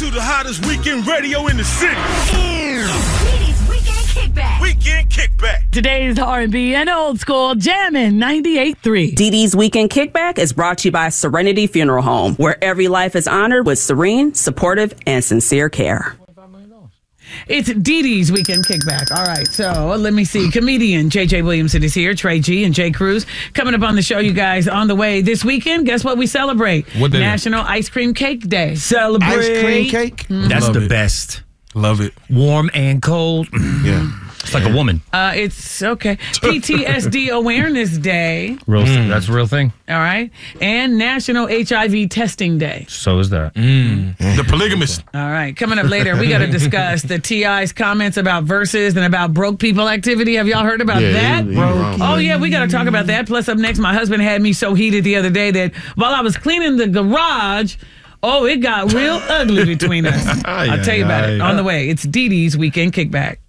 to the hottest weekend radio in the city. Dee Weekend Kickback. Weekend Kickback. Today's R&B and old school jamming 98.3. Dee Dee's Weekend Kickback is brought to you by Serenity Funeral Home, where every life is honored with serene, supportive, and sincere care. It's Dee Dee's Weekend Kickback. All right, so let me see. Comedian J.J. Williamson is here. Trey G and Jay Cruz coming up on the show, you guys, on the way. This weekend, guess what we celebrate? What day? National Ice Cream Cake Day. Celebrate. Ice cream cake? That's Love the it. best. Love it. Warm and cold. Yeah. It's like a woman. It's okay. PTSD Awareness Day. Real thing. That's a real thing. All right. And National HIV Testing Day. So is that. The polygamist. All right. Coming up later, we got to discuss the T.I.'s comments about verses and about broke people activity. Have y'all heard about that? Oh, yeah. We got to talk about that. Plus, up next, my husband had me so heated the other day that while I was cleaning the garage, it got real ugly between us. I'll tell you about it on the way. It's Dee Dee's Weekend Kickback.